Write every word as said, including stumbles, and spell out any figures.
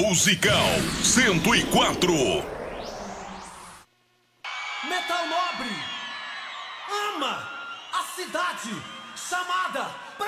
Musical cento e quatro. Metal Nobre ama a cidade chamada